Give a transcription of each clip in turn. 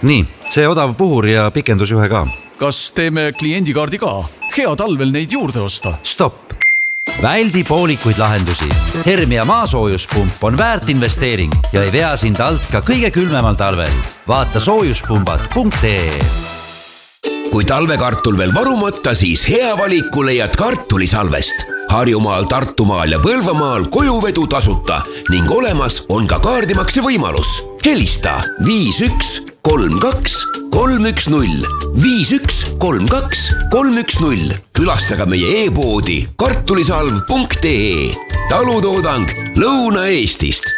Nii, see odav puhur ja pikendusjuhe ka. Kas teeme kliendikaardi ka? Hea talvel neid juurde osta. Stopp! Väldi poolikuid lahendusi. Hermia maasoojuspump on väärt investeering ja ei vea sind alt ka kõige külmemal talvel. Vaata soojuspumbad.ee. Kui talvekartul veel varumata, siis hea valiku leiad kartulisalvest. Harjumaal, Tartumaal ja Põlvamaal kojuvedu tasuta ning olemas on ka kaardimakse võimalus. Helista 5132 310 5132 310. Külastaga meie e-poodi kartulisalv.ee. Talutoodang Lõuna-Eestist.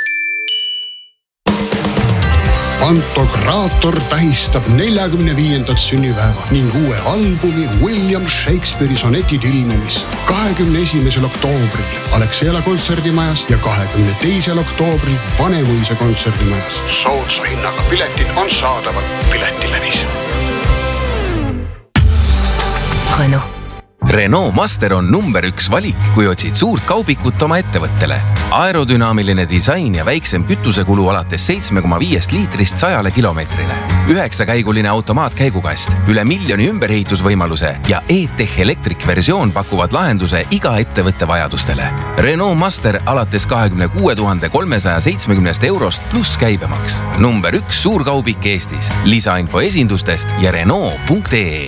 Pantokraator tähistab 45. sünnipäeva ning uue albumi William Shakespeare'i sonetid ilmumist 21. oktoobril Alexela kontserdimajas ja 22. oktoobril Vanemuise kontserdimajas. Soodsa hinnaga piletid on saadavad Piletilevis. Renault Master on number 1 valik, kui otsid suurt kaubikut oma ettevõttele. Aerodünaamiline disain ja väiksem kütusekulu alates 7,5 liitrist 100 kilomeetrile. 9-käiguline automaatkäigukast, üle 1 miljoni ümberehitusvõimaluse ja e-Tech Electric versioon pakuvad lahenduse iga ettevõtte vajadustele. Renault Master alates 26 370 eurost pluss käibemaks. Number 1 suurkaubik Eestis. Lisainfo esindustest ja Renault.ee.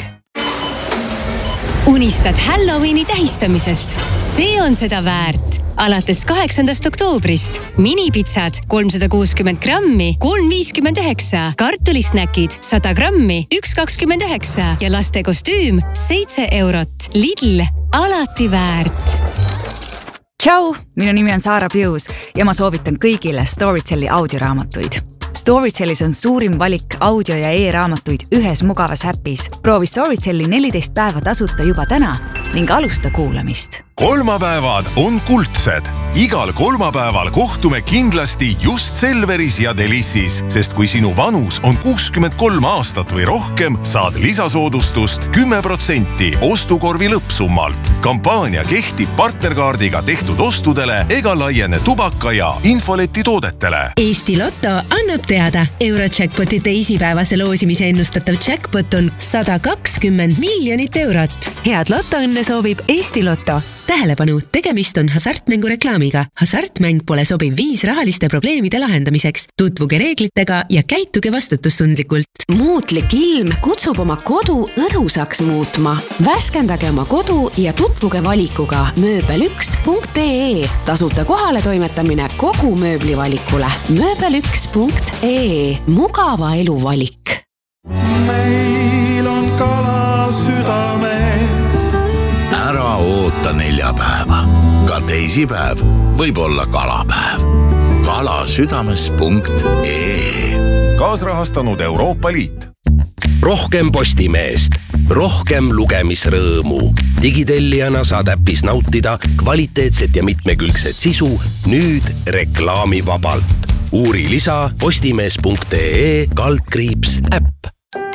Unistad Halloweeni tähistamisest? See on seda väärt. Alates 8. oktoobrist minipitsad 360 grammi 3,59, kartulisnäkid 100 grammi 1,29 ja laste kostüüm 7 eurot. Lidl, alati väärt. Tšau, minu nimi on Saara Pius ja ma soovitan kõigile Storyteli audioraamatuid. Storytelis on suurim valik audio- ja e-raamatuid ühes mugavas äpis. Proovi Storyteli 14 päeva tasuta juba täna ning alusta kuulamist. Kolmapäevad on kuldsed. Igal kolmapäeval kohtume kindlasti just Selveris ja Delissis, sest kui sinu vanus on 63 aastat või rohkem, saad lisasoodustust 10% ostukorvi lõppsummalt. Kampaania kehtib partnerkaardiga tehtud ostudele ega laiene tubaka ja infoleti toodetele. Eesti Lotto annab teada. Eurojackpoti teisipäevase loosimise ennustatav jackpot on 120 miljonit eurot. Head lotoõnne soovib Eesti Lotto. Tähelepanu, tegemist on hasartmängu reklaamiga. Hasartmäng pole sobiv viis rahaliste probleemide lahendamiseks. Tutvuge reeglitega ja käituge vastutustundlikult. Muutlik ilm kutsub oma kodu õdusaks muutma. Värskendage oma kodu ja tutvuge valikuga mööbel1.ee. Tasuta kohale toimetamine kogu mööblivalikule. mööbel1.ee. Mugava elu valik. Meil on kala südames. Ära oota neljapäeva. Ka teisipäev võib olla kalapäev. kalasüdames.ee. Kaasrahastanud Euroopa Liit. Rohkem Postimeest, rohkem lugemisrõõmu. Digitellijana saad äpis nautida kvaliteetset ja mitmekülgset sisu nüüd reklaamivabalt. Uuri lisa postimees.ee/äpp.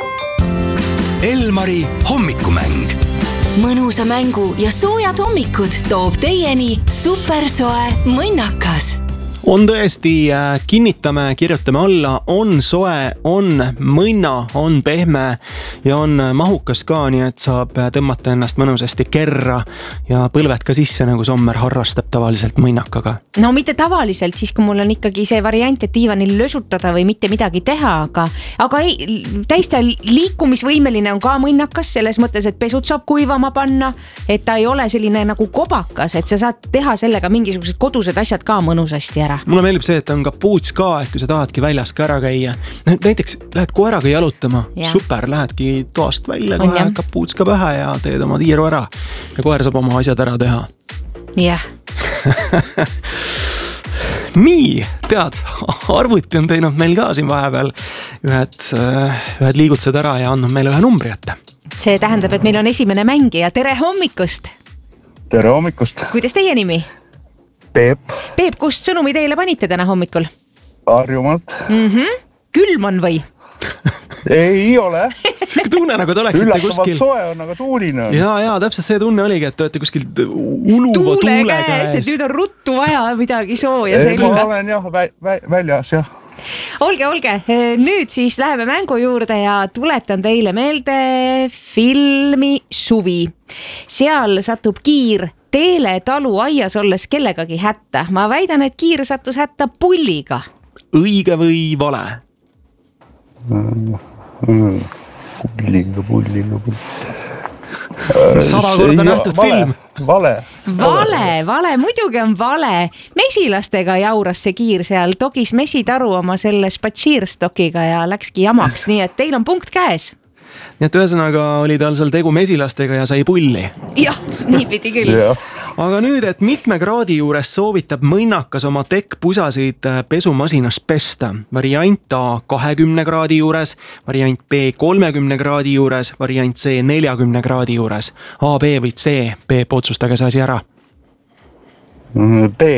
Elmari hommikumäng. Mõnusa mängu ja soojad hommikud toob teieni supersoe mõnnakas. On tõesti, kinnitame, kirjutame alla, on soe, on mõnna, on pehme ja on mahukas ka, nii et saab tõmmata ennast mõnusasti kerra ja põlved ka sisse, nagu Sommer harrastab tavaliselt mõnnakaga. No mitte tavaliselt, siis kui mul on ikkagi see variant, et diivanil lösutada või mitte midagi teha, aga ei, täiesti liikumisvõimeline on ka mõnnakas selles mõttes, et pesud saab kuivama panna, et ta ei ole selline nagu kobakas, et sa saad teha sellega mingisugused kodused asjad ka mõnusasti ära. Mulle meeldib see, et on kapuuts ka, et kui sa tahadki väljas ka ära käia. Näiteks lähed koeraga jalutama, super, lähedki toast välja, kohe kapuuts ka pähe ja teed oma tiiru ära. Ja koer saab oma asjad ära teha. Jah. Nii, tead, arvuti on teinud meil ka siin vahepeal ühed liigutused ära ja andnud meile ühe numbri ette. See tähendab, et meil on esimene mängija. Tere hommikust! Tere hommikust! Kuidas teie nimi? Peep. Peep, kust sõnumi teile panite täna hommikul? Harjumaalt. Külm on või? Ei ole. See tunne nagu te oleksite kuskil. Üllatavalt soe on, aga tuuline on. Ja, täpselt see tunne oligi, et te olete kuskil uluva tuule käes. Et nüüd on ruttu vaja midagi sooja selga. Ma olen jah väljas, jah. olge, nüüd siis läheme mängu juurde ja tuletan teile meelde filmi Suvi. Seal satub Kiir Teele talu aias olles kellegagi hätta. Ma väidan, et Kiir sattus hätta pulliga. Õige või vale? Pulliga. 100 korda nähtud film. Vale, muidugi on vale. Mesilastega jauras see Kiir seal, togis mesitaru oma selle spatsiirstokiga ja läkski jamaks, nii et teil on punkt käes. Nii et ühesõnaga oli tal seal tegu mesilastega ja sai pulli. Jah, nii pidi küll. Aga nüüd, et mitme kraadi juures soovitab mõnnakas oma tekkpusasid pesumasinas pesta. Variant A 20 kraadi juures, variant B 30 kraadi juures, variant C 40 kraadi juures. A, B või C, Peep, otsustage see asi ära. B.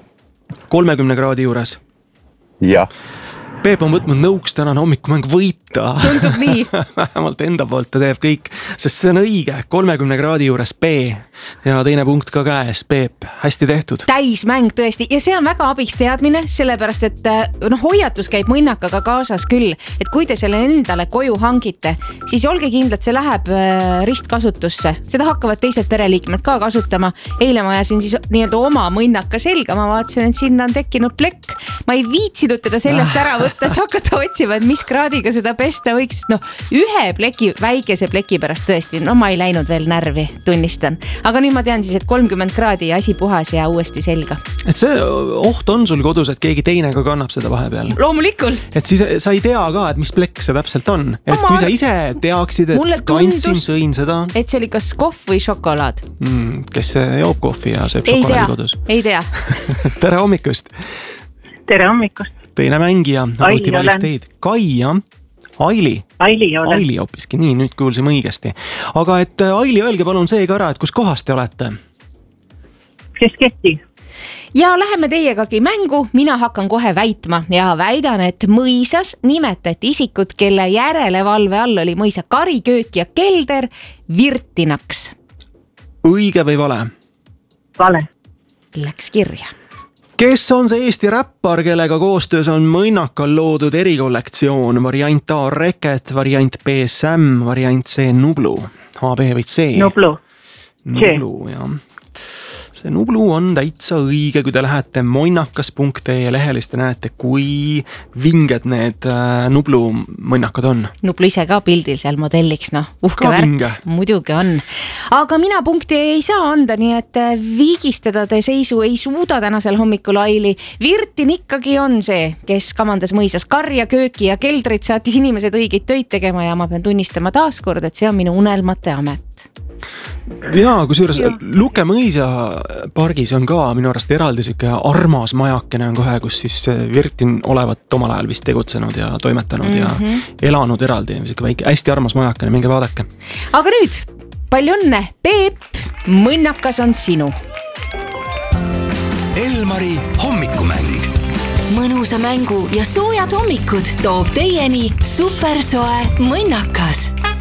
30 kraadi juures? Jah. Peep on võtnud nõuks tänane hommikumäng võita. Tundub nii. Vähemalt enda poolt ta teeb kõik, sest see on õige. 30 kraadi juures B ja teine punkt ka käes. Peep, hästi tehtud. Täismäng tõesti ja see on väga abiks teadmine, sellepärast et hoiatus käib mõnnakaga kaasas küll, et kui te selle endale koju hangite, siis olge kindlad, see läheb ristkasutusse. Seda hakkavad teised pereliikmed ka kasutama. Eile ma ajasin siis nii-öelda oma mõnnaka selga, ma vaatasin, et sinna on tekkinud plekk. Ma ei viitsinud teda sellest ära võtta, et hakata otsima, et mis kraadiga seda pesta võiks. Ühe väikese pleki pärast tõesti, ma ei läinud veel närvi, tunnistan. Aga nüüd ma tean siis, et 30 kraadi ja asi puhas ja uuesti selga. Et see oht on sul kodus, et keegi teine ka kannab seda vahepeal. Loomulikult. Et siis sa ei tea ka, et mis plekk see täpselt on. Et kui sa ise teaksid, et kandsin, sõin seda. Et see oli kas kohv või šokolaad. Kes joob kohvi ja sööb šokolaadi kodus? Ei tea. Tere hommikust. Tere hommikust. Teine mängija, Aili valis teid. Kai, jah? Aili olen. Aili hoopiski, nii, nüüd kuulsime õigesti. Aga et Aili, öelge palun see ka ära, et kus kohas te olete? Kesketi. Ja läheme teiegagi mängu, mina hakkan kohe väitma ja väidan, et mõisas nimetati isikut, kelle järelevalve all oli mõisa kariköök ja kelder virtinaks. Õige või vale? Vale. Läks kirja. Kes on see Eesti räppar, kellega koostöös on mõnnakal loodud erikollektsioon? Variant A Reket, variant B Sam, variant C Nublu. A, B või C? Nublu. Nublu, jah. See Nublu on täitsa õige, kui te lähete monnakas.ee lehelist ja näete, kui vinged need Nublu mõnnakad on. Nublu ise ka pildil seal modelliks, uhke värk. Muidugi on. Aga mina punkti ei saa anda, nii et viigistada te seisu ei suuda tänasel hommikul Aili. Virtin ikkagi on see, kes kamandas mõisas karja, kööki ja keldrit, saatis inimesed õigeid töid tegema ja ma pean tunnistama taaskord, et see on minu unelmate amet. Jaa, kusjuures Luke mõisa pargis on ka minu arust eraldi siuke armas majakene on kohe, kus siis Virtin olevat omal ajal vist tegutsenud ja toimetanud ja elanud eraldi. Väike, hästi armas majakene, minge vaadake. Aga nüüd, palju õnne, Peep, mõnnakas on sinu. Elmari hommikumäng. Mõnusa mängu ja soojad hommikud toob teieni supersoe mõnnakas.